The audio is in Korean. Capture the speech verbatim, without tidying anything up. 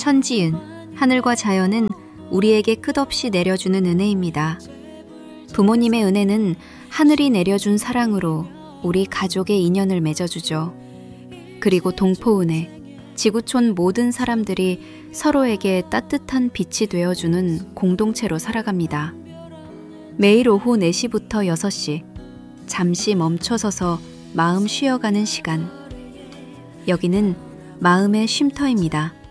천지은, 하늘과 자연은 우리에게 끝없이 내려주는 은혜입니다. 부모님의 은혜는 하늘이 내려준 사랑으로 우리 가족의 인연을 맺어주죠. 그리고 동포은혜, 지구촌 모든 사람들이 서로에게 따뜻한 빛이 되어주는 공동체로 살아갑니다. 매일 오후 네 시부터 여섯 시, 잠시 멈춰서서 마음 쉬어가는 시간. 여기는 마음의 쉼터입니다.